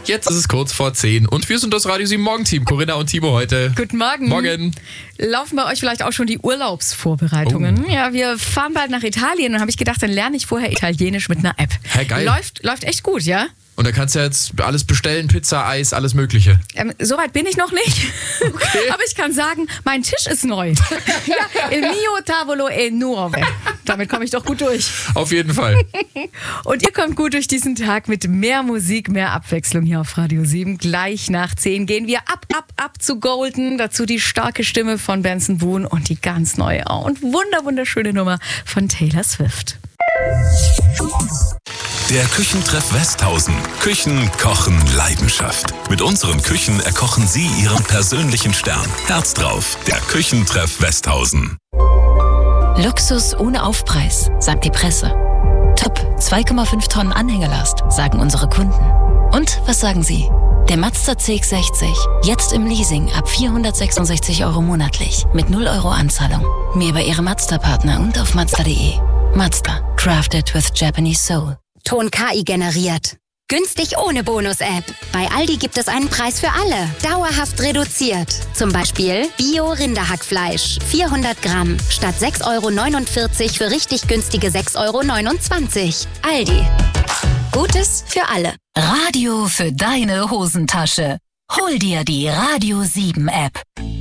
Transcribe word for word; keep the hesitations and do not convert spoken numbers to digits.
Jetzt ist es kurz vor zehn und wir sind das Radio sieben Morgenteam. Corinna und Timo heute. Guten Morgen. Morgen. Laufen bei euch vielleicht auch schon die Urlaubsvorbereitungen? Oh. Ja, wir fahren bald nach Italien und habe ich gedacht, dann lerne ich vorher Italienisch mit einer App. Hä, geil. Läuft, läuft echt gut, ja? Und da kannst du jetzt alles bestellen, Pizza, Eis, alles mögliche. Ähm, Soweit bin ich noch nicht. Okay. Aber ich kann sagen, mein Tisch ist neu. Ja, il mio tavolo è nuovo. Damit komme ich doch gut durch. Auf jeden Fall. Und ihr kommt gut durch diesen Tag mit mehr Musik, mehr Abwechslung hier auf Radio sieben. Gleich nach zehn gehen wir ab, ab, ab zu Golden. Dazu die starke Stimme von Benson Boone und die ganz neue und wunder, wunderschöne Nummer von Taylor Swift. Der Küchentreff Westhausen. Küchen kochen Leidenschaft. Mit unseren Küchen erkochen Sie Ihren persönlichen Stern. Herz drauf, der Küchentreff Westhausen. Luxus ohne Aufpreis, sagt die Presse. Top, zwei Komma fünf Tonnen Anhängelast, sagen unsere Kunden. Und was sagen Sie? Der Mazda C X sechzig, jetzt im Leasing ab vierhundertsechsundsechzig Euro monatlich, mit null Euro Anzahlung. Mehr bei Ihrem Mazda-Partner und auf mazda punkt de. Mazda, crafted with Japanese soul. Ton K I generiert. Günstig ohne Bonus-App. Bei Aldi gibt es einen Preis für alle. Dauerhaft reduziert. Zum Beispiel Bio-Rinderhackfleisch. vierhundert Gramm. Statt sechs Euro neunundvierzig für richtig günstige sechs Euro neunundzwanzig. Aldi. Gutes für alle. Radio für deine Hosentasche. Hol dir die Radio sieben App.